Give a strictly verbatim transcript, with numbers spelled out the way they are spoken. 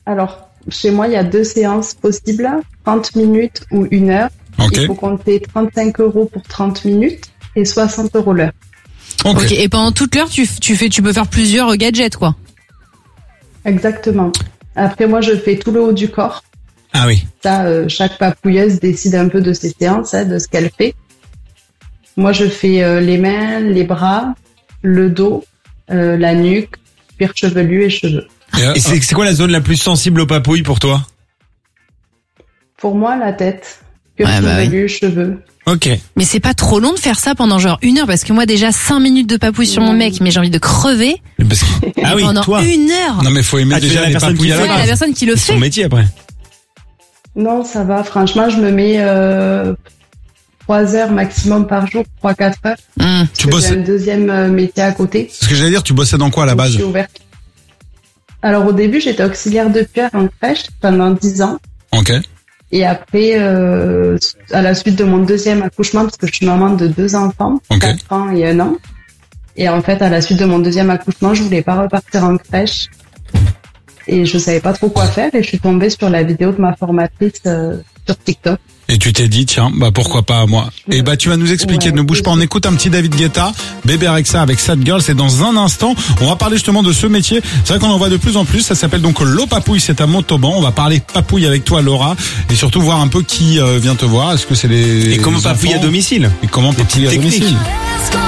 Alors, chez moi, il y a deux séances possibles, trente minutes ou une heure. Okay. Il faut compter trente-cinq euros pour trente minutes et soixante euros l'heure. Ok. Okay. Et pendant toute l'heure, tu, tu fais, tu peux faire plusieurs gadgets, quoi. Exactement. Après, moi, je fais tout le haut du corps. Ah oui. Ça, euh, chaque papouilleuse décide un peu de ses séances, hein, de ce qu'elle fait. Moi, je fais euh, les mains, les bras, le dos, euh, la nuque, cuir chevelu et cheveux. Et, euh, et c'est, c'est quoi la zone la plus sensible aux papouilles pour toi? Pour moi, la tête, cuir ouais, bah chevelu, oui. cheveux. Ok. Mais c'est pas trop long de faire ça pendant genre une heure, parce que moi déjà cinq minutes de papouille sur mon mec, mais j'ai envie de crever. Parce que... Ah oui, pendant toi. une heure. Non mais faut aimer ah, déjà la les personne papouilles qui à fait, la ouais, la personne qui le c'est fait. son métier après. Non, ça va. Franchement, je me mets euh, trois heures maximum par jour, trois quatre heures. Mmh. Tu bosses. J'ai un deuxième euh, métier à côté. C'est ce que j'allais dire. Tu bossais dans quoi à la Donc, base? je suis ouverte. Alors au début, j'étais auxiliaire de pierre en crèche pendant dix ans. Ok. Et après, euh, à la suite de mon deuxième accouchement, parce que je suis maman de deux enfants, Ok. quatre ans et un an. Et en fait, à la suite de mon deuxième accouchement, je voulais pas repartir en crèche. Et je savais pas trop quoi faire. Et je suis tombée sur la vidéo de ma formatrice euh, sur TikTok. Et tu t'es dit, tiens, bah pourquoi pas à moi. Et bah tu vas nous expliquer, Ouais, ne bouge pas, on écoute un petit David Guetta, Bébé Rexha avec Sad Girl, c'est dans un instant. On va parler justement de ce métier, c'est vrai qu'on en voit de plus en plus, ça s'appelle donc l'eau papouille, c'est à Montauban. On va parler papouille avec toi Laura, et surtout voir un peu qui euh, vient te voir, est-ce que c'est les... Et comment les papouille à enfants domicile? Et comment papouille à petites domicile techniques.